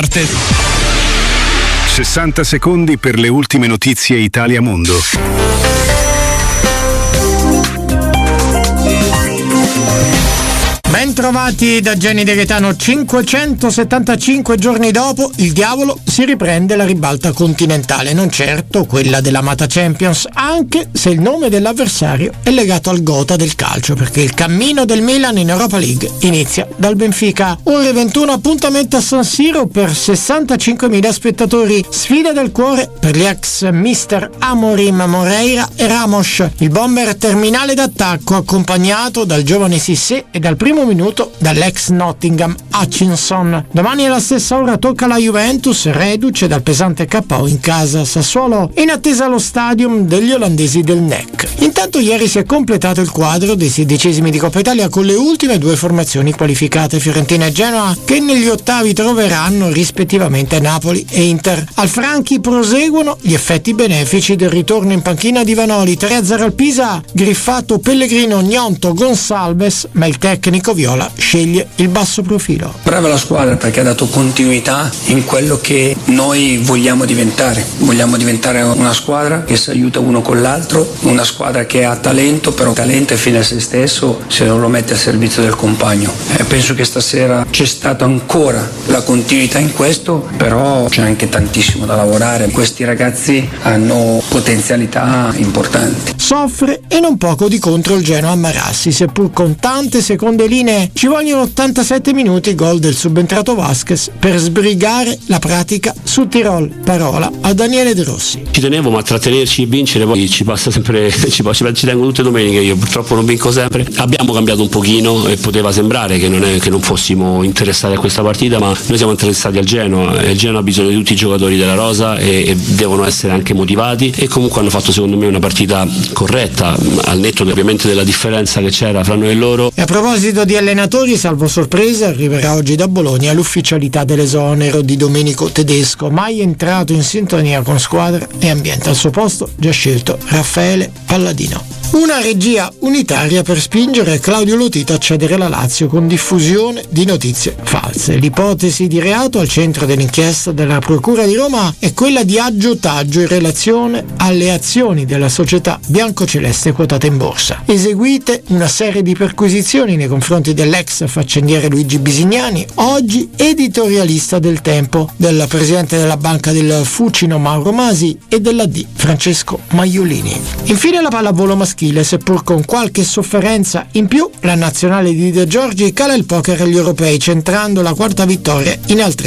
60 secondi per le ultime notizie Italia-Mondo. Ben trovati da Gianni De Gaetano. 575 giorni dopo il diavolo si riprende la ribalta continentale, non certo quella dell'amata Champions, anche se il nome dell'avversario è legato al gotha del calcio, perché il cammino del Milan in Europa League inizia dal Benfica. Ore 21, appuntamento a San Siro per 65.000 spettatori, sfida del cuore per gli ex mister Amorim, Moreira e Ramos. Il bomber terminale d'attacco accompagnato dal giovane Cissé e dal primo minuto dall'ex Nottingham Hutchinson. Domani alla stessa ora tocca la Juventus, reduce dal pesante KO in casa Sassuolo, in attesa allo stadium degli olandesi del NEC. Intanto ieri si è completato il quadro dei 16esimi di Coppa Italia con le ultime due formazioni qualificate, Fiorentina e Genoa, che negli ottavi troveranno rispettivamente Napoli e Inter. Al Franchi proseguono gli effetti benefici del ritorno in panchina di Vanoli. 3-0 al Pisa, griffato Pellegrino, Gnonto, Gonsalves, ma il tecnico viola sceglie il basso profilo. Brava la squadra perché ha dato continuità in quello che noi vogliamo diventare. Vogliamo diventare una squadra che si aiuta uno con l'altro, una squadra che ha talento, però talento è fine a se stesso se non lo mette al servizio del compagno. Penso che stasera c'è stata ancora la continuità in questo, però c'è anche tantissimo da lavorare. Questi ragazzi hanno potenzialità importanti. Soffre e non poco di contro il Genoa a Marassi, seppur con tante seconde linee. Ci vogliono 87 minuti, gol del subentrato Vasquez, per sbrigare la pratica su Tirol. Parola a Daniele De Rossi. Ci tenevo, ma tra tenerci e vincere poi ci passa sempre, ci tengo tutte le domeniche, io purtroppo non vinco sempre. Abbiamo cambiato un pochino e poteva sembrare che non fossimo interessati a questa partita, ma noi siamo interessati al Genoa e il Genoa ha bisogno di tutti i giocatori della rosa e devono essere anche motivati, e comunque hanno fatto secondo me una partita corretta, al netto ovviamente della differenza che c'era fra noi e loro. E a proposito di allenatori, salvo sorpresa, arriverà oggi da Bologna l'ufficialità dell'esonero di Domenico Tedesco, mai entrato in sintonia con squadra e ambiente. Al suo posto già scelto Raffaele Palladino. Una regia unitaria per spingere Claudio Lotito a cedere la Lazio con diffusione di notizie false. L'ipotesi di reato al centro dell'inchiesta della Procura di Roma è quella di aggiotaggio in relazione alle azioni della società biancoceleste quotata in borsa. Eseguite una serie di perquisizioni nei confronti dell'ex faccendiere Luigi Bisignani, oggi editorialista del Tempo, del presidente della Banca del Fucino Mauro Masi e dell'AD Francesco Maiolini. Infine la pallavolo maschile, seppur con qualche sofferenza in più, la nazionale di De Giorgi cala il poker agli europei, centrando la quarta vittoria in altre